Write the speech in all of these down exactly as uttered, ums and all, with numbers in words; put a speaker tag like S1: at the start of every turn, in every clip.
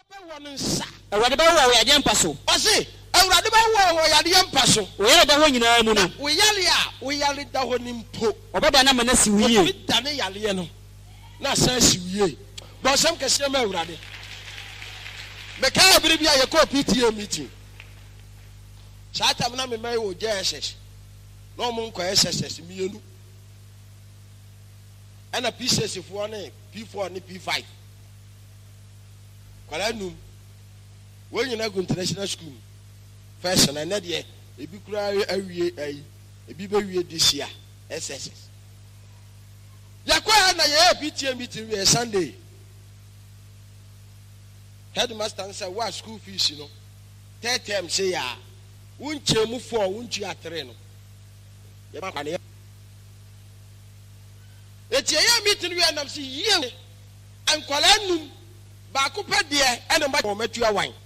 S1: Awurade ba wo ya de mpaso.
S2: Ose awurade ba wo ya de mpaso.
S1: Wo yare da ho nyina mu no.
S2: Wo yare a wo yare da ho ni mpo.
S1: Obeda na manasi wiye.
S2: Wo da ne yare no. Na san si wiye. Bo sam kese ma awurade. Me ka abiri bia ye ko P T A meeting. Sa tam na me mai wo J S S. No mo nko S S S mienu. Ana P C S four ne P four ne P five. Kwala num. When you go international school, first and another year, a big cry every a baby this year, S S S. Yakwa na ye P T A meeting we Sunday. Headmaster said, what school fees, you know? Third term say, ya, won't you move for, won't you at Reno? It's a meeting we are see young and Kwalanum, Bakupa dear, and a matter met your wine.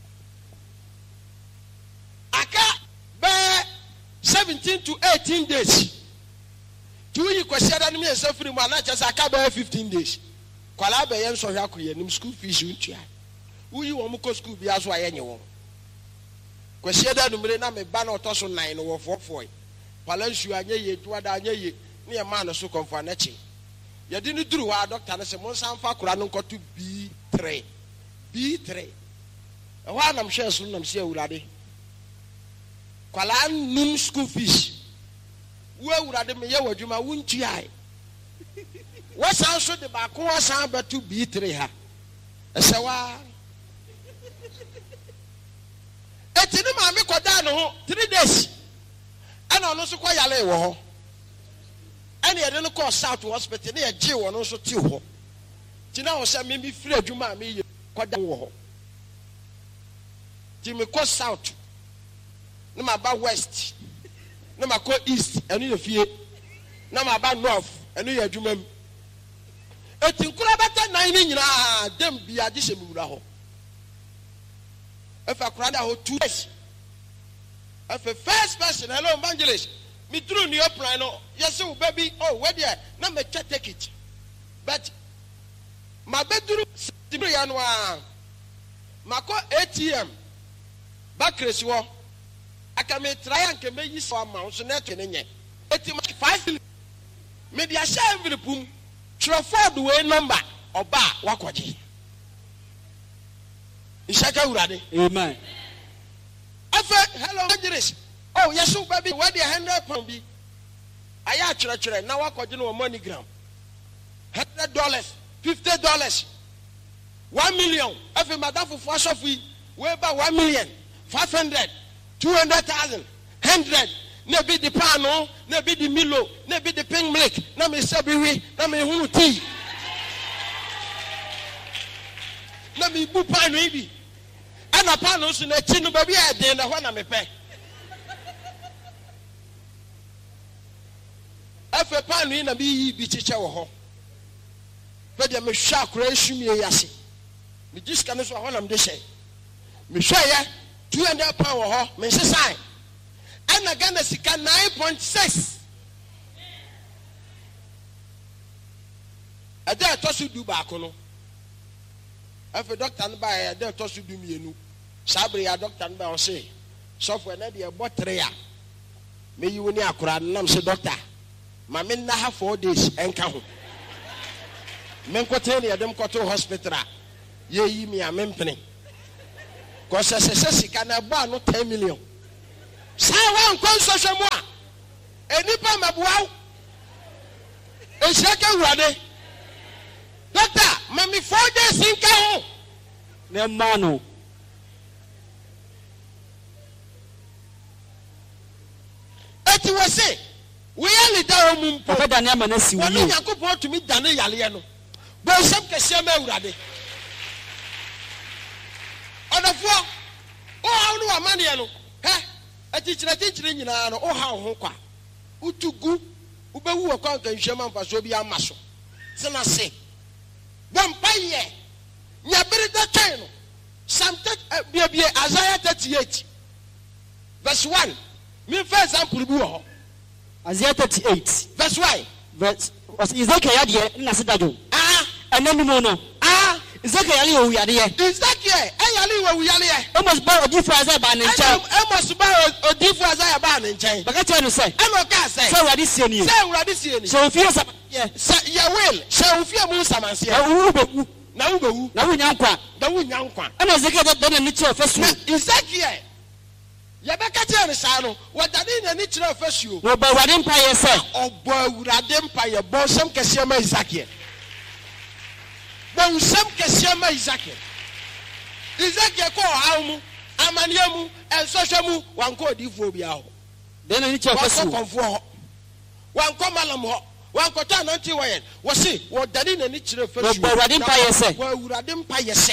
S2: Aka by seventeen to eighteen days. Two you question me and suffering my just aka by fifteen days. Kwala be yen so hwa koye nim school fees untua. Who you want to school be as why any one. Question that number na me ba na otoso nine no four four. Palansu anye ye to ada anye ye na e ma no so konfa na chi. Ye di no duru wa doctor na se mon san fa kura no nkoto B three. B three. E wa na mhwe so nam se awurade. Kwala num school fees. Wo awurade me ye wadwuma wuntua ai. What sounds so the back was about to be three ha. Ese wa. Eti ni ma me koda no ho three days. Ana ono so kwa yale wo ho. Ana ye no call south hospital na ye je wo no so ti ho. Ti na wo se me bi free adwuma me ye koda wo ho. Ti me call south. Na ma ba west. Na ma call east, enu ye fie. Na ma ba north, enu ye adwuma me. Eti nkura beta nine ni nyina dem bia de hye mewura ho. Efa kura da ho two days. Efa first person hello evangelist. Me through new plan no. Yes o baby oh where there na me check take it. But my bedroom ya no a mako A T M bakresi wo aka me try anke me yi so ama so na to ne nye. Eti five me dia share every pum. Ford way number oba wakoji. Ishaka urade.
S1: Amen.
S2: Afa hello Idris. Oh yes baby where the one hundred pound be. Aya chere chere na wakoji no MoneyGram. one hundred dollars, fifty dollars. one million. Afa madafu for sofi we ba one million, five hundred, two hundred thousand, one hundred. Ne be the pano, ne be the milo, ne be the pink milk, na me sabiwi, na me hunu tea. Na me bu pano ibi. Ana pano so na chi no baby e den na ho na me pe. Afa pano na bi yi bi chiche wo ho. Pe de me hwa akora esumie yase. Me diska no so ho na me de hye. Me hwa ye two hundred pound wo ho, me sesai. And again, the sika nine point six. A day to su do back on. If a doctor and buy a day to su do me nu. Sabri a doctor and buy say. Software na be a botrea. May you near Quran nam say doctor. My men na have four days and come. Men quateni them quarter hospital. Ye me a mempany. Cause as a sika na bar no ten million. Sawa nkon social mo a enipa mabuaw ehaka urade doctor mami four days nka ho
S1: ne mano
S2: eti we say we ali da mu mpo
S1: obeda ne manasi wi
S2: woni yakopon tumi dane yale no bo sem kese ma urade odafo o hawnu amane no he ati chira chira nyina no o ha ho kwa utugu ubewu wa kwa kan hwema mpaso bi amaso sena se bompaye nya bere da tan no samte bia bia Isaiah thirty-eight verse one me for example bi wo
S1: Isaiah thirty-eight
S2: verse one
S1: verse was Ezekiel ya de na sedajo
S2: ah
S1: enani mo no
S2: ah
S1: Ezekiel yali o wiyade.
S2: Ezekiel eyali wo wiyale.
S1: Amos ba odifo Isaiah ba ne nkyɛn.
S2: Amos ba odifo Isaiah ba ne nkyɛn.
S1: Baka kyerɛ no sɛ.
S2: Ɛna ɔka sɛ.
S1: Sɛ Awurade sie ni.
S2: Sɛ Awurade sie ni.
S1: Sɛ ofie samanseɛ.
S2: Sɛ yɛ will. Sɛ ofie mu samanseɛ.
S1: Na wo bewu.
S2: Na wo bewu.
S1: Na wo nya nkwa.
S2: Na wo nya nkwa.
S1: Ɛna Ezekiel da na ni kyerɛ fasuo.
S2: Na Ezekiel yɛbɛka kyerɛ ne saa no wɔdane n'ani kyerɛ fasuo.
S1: Na ɔbɔ Awurade mpaeɛ sɛ.
S2: Ɔbɔ Awurade mpaeɛ bɔ nsɛm kɛseɛ ma Ezekiel. Bɔ nsɛm kɛseɛ ma Ezekiel. Ezekiel kɔ ɔhaw mu amanneɛ mu ɛnsɔhwɛ mu wankɔ odiifoɔ biara hɔ.
S1: Da na ni kyerɛ fasuo.
S2: Wankɔ kɔnfoɔ hɔ. Wankɔ malam hɔ. Wankɔtɔ anante wɔ yɛn. Wɔse wɔdane n'ani kyerɛ fasuo.
S1: Na ɔbɔ Awurade mpaeɛ sɛ.
S2: Wɔ Awurade mpaeɛ sɛ.